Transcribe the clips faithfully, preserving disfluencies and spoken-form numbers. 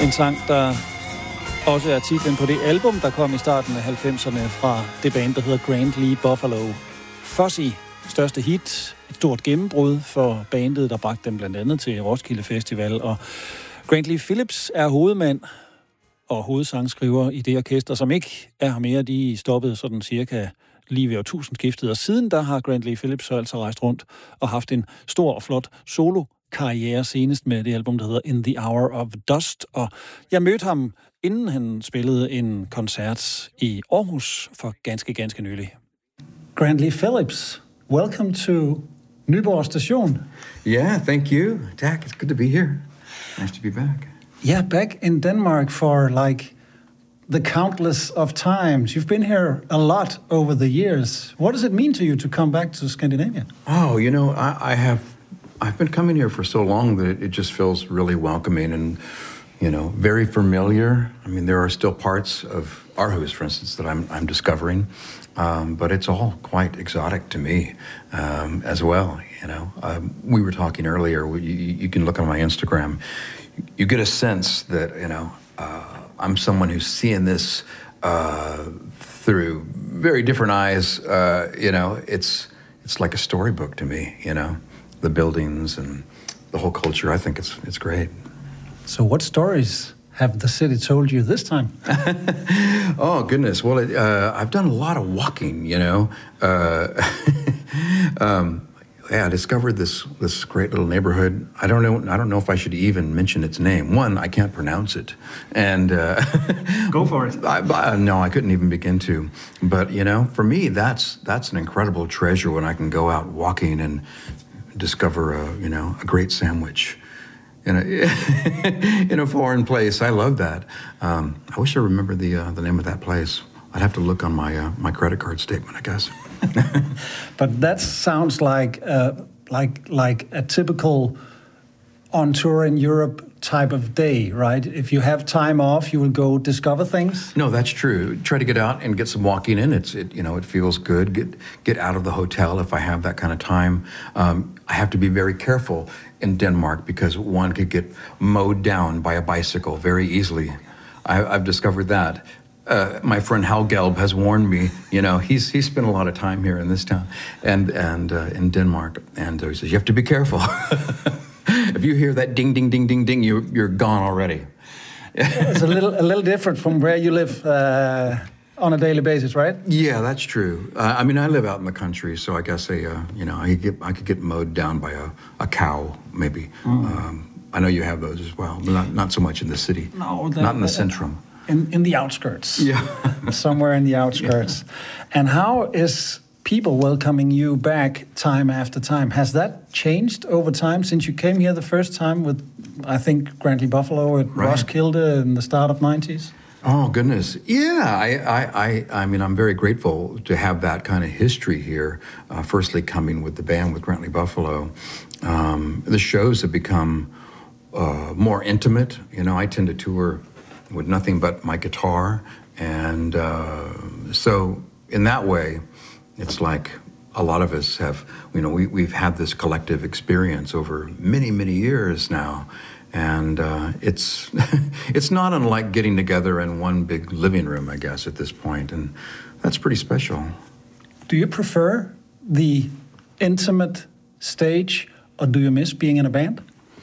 En sang, der også er titlen på det album, der kom i starten af halvfemserne fra det band, der hedder Grand Lee Buffalo. Fuzzy, største hit, et stort gennembrud for bandet, der bragte dem blandt andet til Roskilde Festival. Og Grant Lee Phillips er hovedmand og hovedsangskriver i det orkester, som ikke er her mere. De stoppede sådan cirka lige ved årtusindskiftet. Og siden der har Grant Lee Phillips så altså rejst rundt og haft en stor og flot solo karriere, senest med det album, der hedder In the Hour of Dust. Og jeg mødte ham, inden han spillede en koncert i Aarhus for ganske, ganske nylig. Grant Lee Phillips, welcome to Nyborg Station. Yeah, thank you, Dak. It's good to be here. Nice to be back. Yeah, back in Denmark for like the countless of times. You've been here a lot over the years. What does it mean to you to come back to Scandinavia? Oh, you know, I, I have... I've been coming here for so long that it, it just feels really welcoming and, you know, very familiar. I mean, there are still parts of Aarhus, for instance, that I'm I'm discovering, um, but it's all quite exotic to me um, as well. You know, um, we were talking earlier. You, you can look on my Instagram. You get a sense that you know uh, I'm someone who's seeing this uh, through very different eyes. Uh, you know, it's it's like a storybook to me. You know. The buildings and the whole culture, I think it's it's great. So what stories have the city told you this time? Oh, goodness. Well, it, uh, I've done a lot of walking, you know. Uh, um, yeah, I discovered this this great little neighborhood. I don't know I don't know if I should even mention its name. One, I can't pronounce it. And uh, go for it. I, I, no, I couldn't even begin to. But, you know, for me, that's that's an incredible treasure when I can go out walking and discover a, you know, a great sandwich in a in a foreign place. I love that. Um, I wish I remembered the uh, the name of that place. I'd have to look on my uh, my credit card statement, I guess. But that sounds like uh, like like a typical on tour in Europe type of day, right? If you have time off, you will go discover things. No, that's true. Try to get out and get some walking in. It's it you know it feels good. Get get out of the hotel if I have that kind of time. Um, I have to be very careful in Denmark because one could get mowed down by a bicycle very easily. I, I've discovered that. Uh, my friend Hal Gelb has warned me. You know, he's he's spent a lot of time here in this town and and uh, in Denmark, and uh, he says you have to be careful. If you hear that ding, ding, ding, ding, ding, you, you're gone already. It's a little, a little different from where you live uh, on a daily basis, right? Yeah, that's true. Uh, I mean, I live out in the country, so I guess I, uh, you know, I could get, I could get mowed down by a, a cow, maybe. Mm. Um, I know you have those as well, but not not so much in the city. No, the, not in the centrum. In in the outskirts. Yeah, somewhere in the outskirts. Yeah. And how is people welcoming you back time after time? Has that changed over time since you came here the first time with, I think, Grand Lee Buffalo at right. Roskilde in the start of nineties? Oh, goodness. Yeah, I, I, I, I mean, I'm very grateful to have that kind of history here. Uh, firstly, coming with the band with Grand Lee Buffalo. Um, the shows have become uh, more intimate. You know, I tend to tour with nothing but my guitar. And uh, so in that way, it's like a lot of us have, you know, we, we've had this collective experience over many, many years now. And uh, it's it's not unlike getting together in one big living room, I guess, at this point. And that's pretty special. Do you prefer the intimate stage, or do you miss being in a band?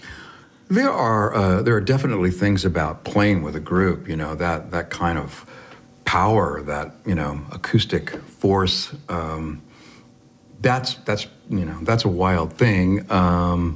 There are uh, there are definitely things about playing with a group, you know, that, that kind of power, that, you know, acoustic force. Um, that's, that's, you know, that's a wild thing. Um,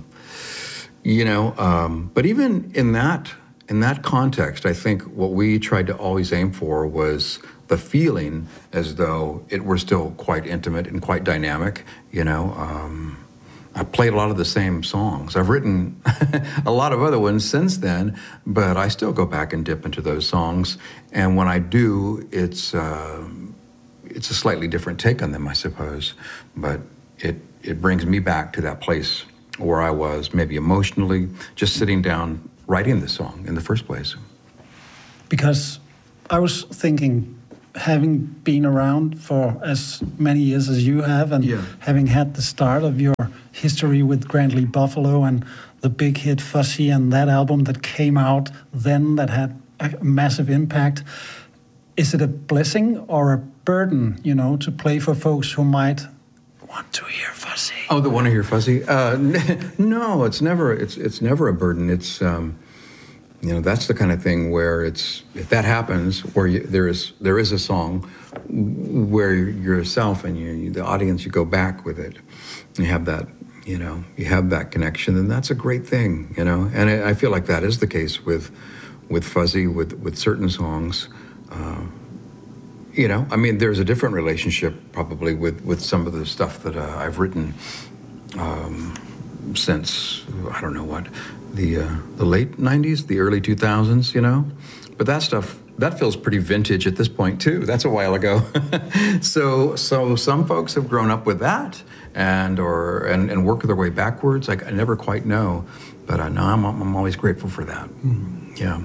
You know, um, but even in that in that context, I think what we tried to always aim for was the feeling as though it were still quite intimate and quite dynamic. You know, um, I played a lot of the same songs. I've written a lot of other ones since then, but I still go back and dip into those songs. And when I do, it's uh, it's a slightly different take on them, I suppose. But it it brings me back to that place where I was, maybe emotionally, just sitting down writing the song in the first place. Because I was thinking having been around for as many years as you have, and yeah. having had the start of your history with Grand Lee Buffalo and the big hit Fuzzy and that album that came out then that had a massive impact, is it a blessing or a burden, you know, to play for folks who might want to hear Fuzzy? Oh, they want to hear Fuzzy? Uh, no, it's never. It's it's never a burden. It's um, you know, that's the kind of thing where it's, if that happens, where you, there is there is a song where you're yourself and you, you the audience, you go back with it, you have that, you know, you have that connection, then that's a great thing, you know. And I, I feel like that is the case with with Fuzzy, with with certain songs. Uh, you know, I mean, there's a different relationship probably with with some of the stuff that uh, I've written um, since I don't know what. the uh, the late nineties, the early two thousands, you know? But that stuff, that feels pretty vintage at this point, too. That's a while ago. so so some folks have grown up with that and or and, and work their way backwards. I, I never quite know. But I know I'm, I'm always grateful for that. Mm. Yeah.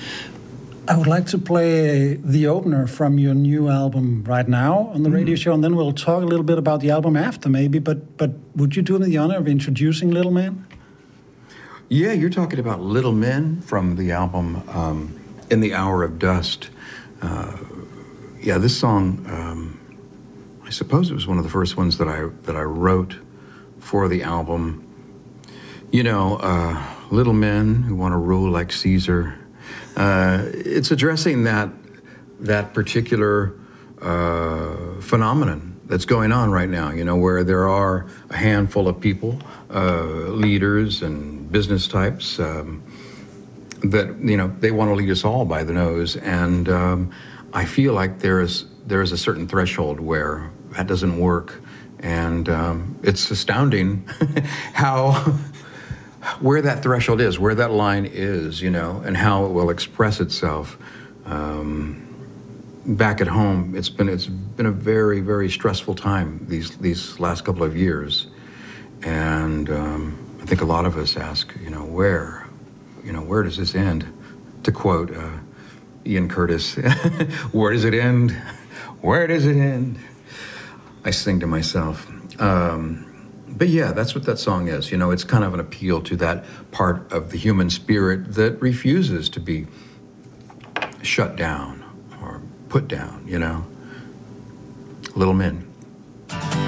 I would like to play the opener from your new album right now on the mm. radio show, and then we'll talk a little bit about the album after, maybe. But, but would you do me the honor of introducing Little Man? Yeah, you're talking about Little Men from the album um, In the Hour of Dust. Uh, yeah, this song, um, I suppose it was one of the first ones that I that I wrote for the album. You know, uh, little men who want to rule like Caesar. Uh, it's addressing that that particular uh, phenomenon that's going on right now, you know, where there are a handful of people, uh, leaders and business types um, that, you know, they want to lead us all by the nose. And um, I feel like there is there is a certain threshold where that doesn't work. And um, it's astounding how, where that threshold is, where that line is, you know, and how it will express itself. Um, Back at home, it's been it's been a very very stressful time these these last couple of years, and um, I think a lot of us ask, you know, where, you know, where does this end? To quote uh, Ian Curtis, where does it end? Where does it end? I sing to myself. Um, but yeah, that's what that song is. You know, it's kind of an appeal to that part of the human spirit that refuses to be shut down. Put down, you know, Little Men.